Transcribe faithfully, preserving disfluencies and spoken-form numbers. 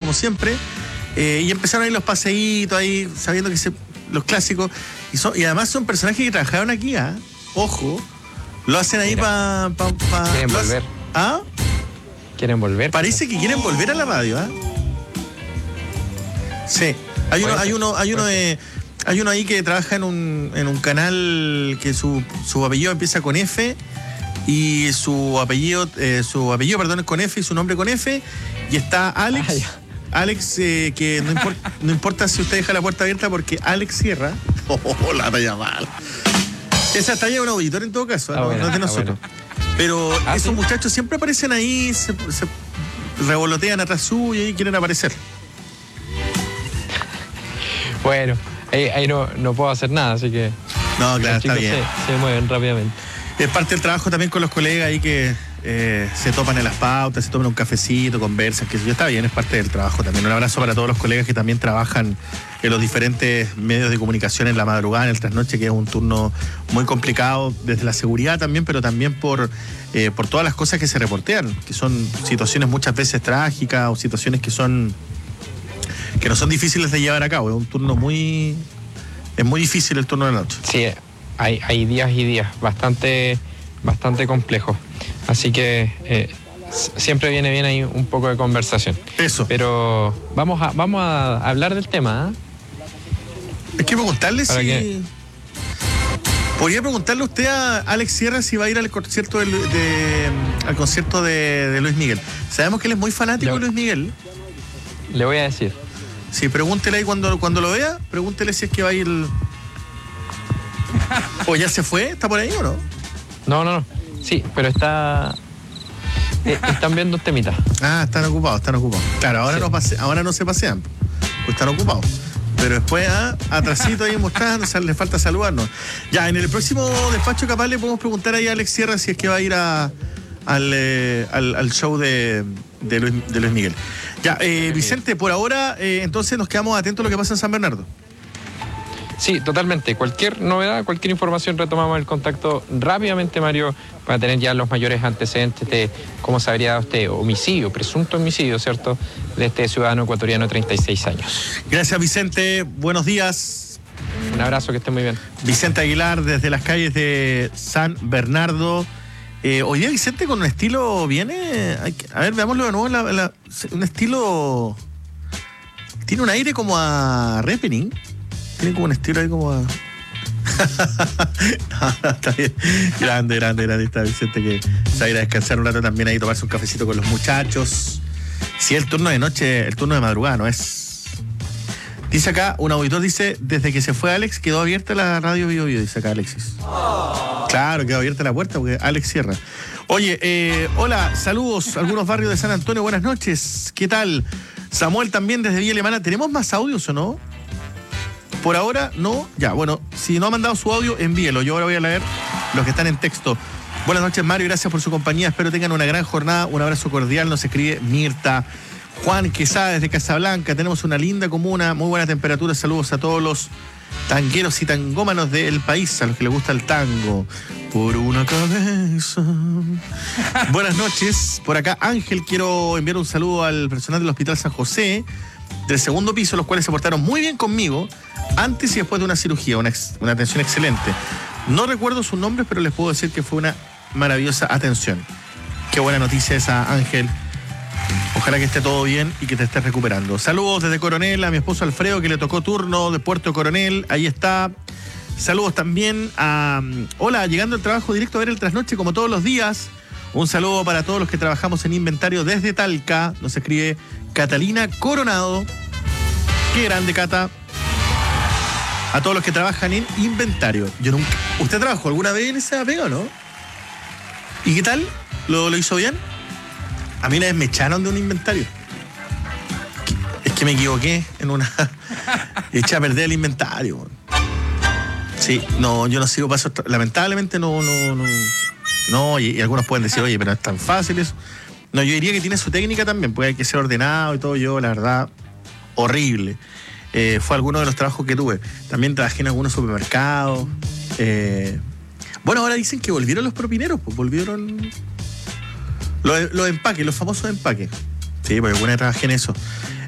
como siempre. Eh, y empezaron ahí los paseitos, ahí sabiendo que se, los clásicos. Y, son, y además son personajes que trabajaron aquí, ¿ah? ¿eh? Ojo. Lo hacen ahí para... Pa, pa, quieren volver. Hace, ¿ah? Quieren volver. Parece que quieren volver a la radio, ¿ah? ¿eh? Sí. Hay uno, hay uno, hay uno de... Hay uno ahí que trabaja en un, en un canal que su, su apellido empieza con F y su apellido, eh, su apellido, perdón, es con F y su nombre con F. Y está Alex. Ah, Alex, eh, que no, import, no importa si usted deja la puerta abierta porque Alex cierra. Oh, oh, la talla mal. Esa talla es un auditor en todo caso, ah, no, bueno, no es de nosotros. Ah, bueno. Pero ah, esos ¿sí? muchachos siempre aparecen ahí, se, se revolotean atrás suyo y quieren aparecer. Bueno. Ahí, ahí no, no puedo hacer nada, así que... No, claro, está bien. Se, se mueven rápidamente. Es parte del trabajo también con los colegas ahí que eh, se topan en las pautas, se toman un cafecito, conversan, que eso ya está bien, es parte del trabajo también. Un abrazo para todos los colegas que también trabajan en los diferentes medios de comunicación en la madrugada, en el trasnoche, que es un turno muy complicado desde la seguridad también, pero también por, eh, por todas las cosas que se reportean, que son situaciones muchas veces trágicas o situaciones que son... que no son difíciles de llevar a cabo. Es un turno muy... es muy difícil el turno de la noche. Sí, hay, hay días y días bastante, bastante complejos. Así que eh, siempre viene bien ahí un poco de conversación. Eso. Pero vamos a, vamos a hablar del tema, ¿eh? Es que preguntarle Para si... que... Podría preguntarle a usted a Alex Sierra si va a ir al concierto de, de, al concierto de, de Luis Miguel. Sabemos que él es muy fanático Le... de Luis Miguel. Le voy a decir. Sí, pregúntele ahí cuando, cuando lo vea, pregúntele si es que va a ir... ¿O ya se fue? ¿Está por ahí o no? No, no, no. Sí, pero está... Eh, están viendo temitas. Ah, están ocupados, están ocupados. Claro, ahora, sí. no, pase... ahora no se pasean, pues están ocupados. Pero después, ah, atrasito ahí mostrando, o sea, les falta saludarnos. Ya, en el próximo despacho capaz le podemos preguntar ahí a Alex Sierra si es que va a ir a, al, eh, al, al show de, de, Luis, de Luis Miguel. Ya, eh, Vicente, por ahora, eh, entonces nos quedamos atentos a lo que pasa en San Bernardo. Sí, totalmente. Cualquier novedad, cualquier información, retomamos el contacto rápidamente, Mario, para tener ya los mayores antecedentes de cómo se habría dado este homicidio, presunto homicidio, ¿cierto?, de este ciudadano ecuatoriano de treinta y seis años. Gracias, Vicente. Buenos días. Un abrazo, que esté muy bien. Vicente Aguilar, desde las calles de San Bernardo. Eh, hoy día Vicente con un estilo viene... A ver, veámoslo de nuevo. La, la, un estilo... Tiene un aire como a Repening. Tiene como un estilo ahí como a... Está bien. Grande, grande, grande está Vicente, que se va a ir a descansar un rato también ahí, tomarse un cafecito con los muchachos. Si es el turno de noche, el turno de madrugada, no es... Dice acá, un auditor dice, desde que se fue Alex quedó abierta la radio Bio Bio, dice acá Alexis. Oh. Claro, quedó abierta la puerta porque Alex cierra. Oye, eh, hola, saludos, algunos barrios de San Antonio, buenas noches, ¿qué tal? Samuel también desde Villa Alemana, ¿tenemos más audios o no? Por ahora, no, ya, bueno, si no ha mandado su audio, envíelo, yo ahora voy a leer los que están en texto. Buenas noches, Mario, gracias por su compañía, espero tengan una gran jornada, un abrazo cordial, nos escribe Mirta. Juan Quesada desde Casablanca, tenemos una linda comuna, muy buena temperatura, saludos a todos los tangueros y tangómanos del país, a los que les gusta el tango. Por una cabeza. Buenas noches, por acá Ángel, quiero enviar un saludo al personal del Hospital San José, del segundo piso, los cuales se portaron muy bien conmigo, antes y después de una cirugía, una, ex, una atención excelente. No recuerdo sus nombres, pero les puedo decir que fue una maravillosa atención. Qué buena noticia esa, Ángel. Ojalá que esté todo bien y que te estés recuperando. Saludos desde Coronel a mi esposo Alfredo, que le tocó turno de Puerto Coronel. Ahí está. Saludos también a... Hola, llegando al trabajo directo a ver el trasnoche como todos los días. Un saludo para todos los que trabajamos en inventario desde Talca. Nos escribe Catalina Coronado. Qué grande, Cata. A todos los que trabajan en inventario. Yo nunca... ¿Usted trabajó alguna vez en esa pega o no? ¿Y qué tal? ¿Lo, lo hizo bien? A mí una vez me echaron de un inventario. Es que me equivoqué en una... Eché a perder el inventario. Sí, no, yo no sigo pasos... Lamentablemente no... No, no, no y, y algunos pueden decir, oye, pero no es tan fácil eso. No, yo diría que tiene su técnica también, porque hay que ser ordenado y todo. Yo, la verdad, horrible. Eh, fue alguno de los trabajos que tuve. También trabajé en algunos supermercados. Eh, bueno, ahora dicen que volvieron los propineros, pues volvieron... Los, los empaques, los famosos empaques. Sí, porque alguna vez trabajé en eso.